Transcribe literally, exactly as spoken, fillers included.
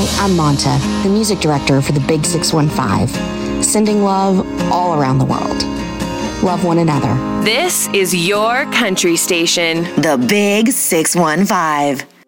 Hi, I'm Monta, the music director for the Big six one five, sending love all around the world. Love one another. This is your country station. The Big six one five.